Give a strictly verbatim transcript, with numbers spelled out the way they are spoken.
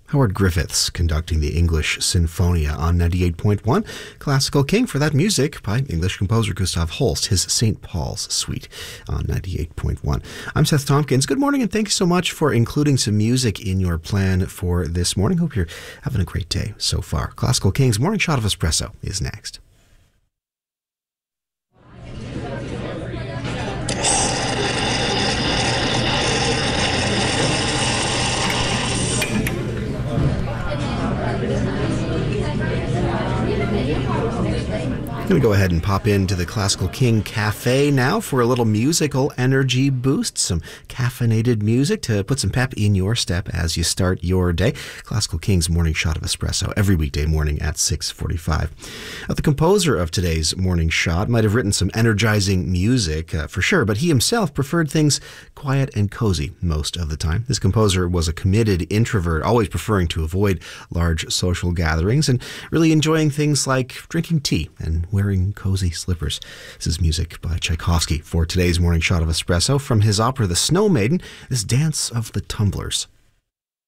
Howard Griffiths conducting the English Sinfonia on ninety-eight point one. Classical King for that music by English composer Gustav Holst, his Saint Paul's Suite on ninety-eight point one. I'm Seth Tompkins. Good morning, and thank you so much for including some music in your plan for this morning. Hope you're having a great day so far. Classical King's Morning Shot of Espresso is next. I'm going to go ahead and pop into the Classical King Cafe now for a little musical energy boost, some caffeinated music to put some pep in your step as you start your day. Classical King's Morning Shot of Espresso every weekday morning at six forty-five. Uh, the composer of today's Morning Shot might have written some energizing music uh, for sure, but he himself preferred things quiet and cozy most of the time. This composer was a committed introvert, always preferring to avoid large social gatherings and really enjoying things like drinking tea and wearing cozy slippers. This is music by Tchaikovsky for today's Morning Shot of Espresso from his opera The Snow Maiden, this Dance of the Tumblers.